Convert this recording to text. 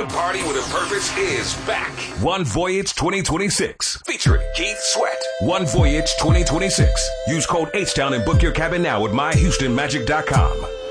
The Party with a Purpose is back. One Voyage 2026. Featuring Keith Sweat. One Voyage 2026. Use code H-Town and book your cabin now at myhoustonmagic.com.